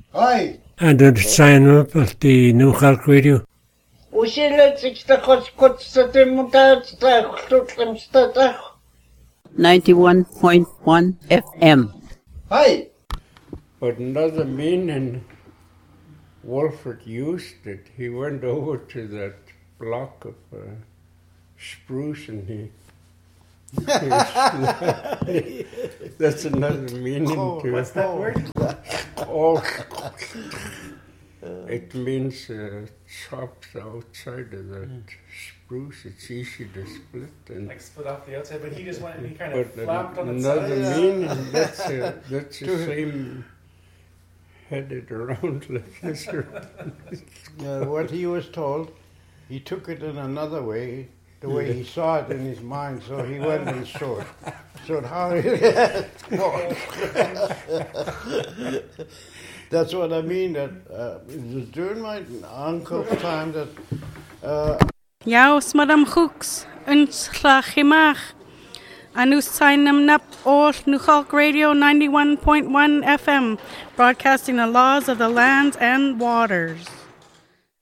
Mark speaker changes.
Speaker 1: Hi.
Speaker 2: And then sign up at the New Cork Radio.
Speaker 3: Usiletzikta kotskutsatimutatstach
Speaker 4: 91.1 FM.
Speaker 1: Hi.
Speaker 5: But another meaning Wolfert used it. He went over to that block of spruce and he that's another meaning to it.
Speaker 6: What's that word?
Speaker 5: Oh, it means chopped outside of that spruce. It's easy to split. And
Speaker 6: Like split off the outside, but he just went and he kind of flapped on its
Speaker 5: another
Speaker 6: side.
Speaker 5: meaning, that's the same headed around like this.
Speaker 7: What he was told, he took it in another way, the way he saw it in his mind, so he went and showed how it That's what I mean, that it was during my uncle's time that...
Speaker 8: Jaus madam Hooks, uns rachimach. Anus sainam nap all New Cork Radio 91.1 FM, broadcasting the laws of the lands and waters.